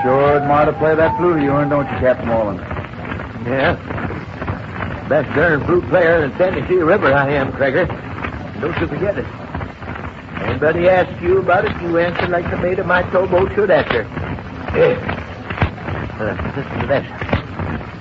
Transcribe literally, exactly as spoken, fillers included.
sure admire to play that flute of yours, don't you, Captain Wallen? Yeah. Best darn flute player in Tennessee River I am, Traeger. Don't you forget it. Anybody asks you about it, you answer like the mate of my towboat should answer. Yeah. Uh, listen to this.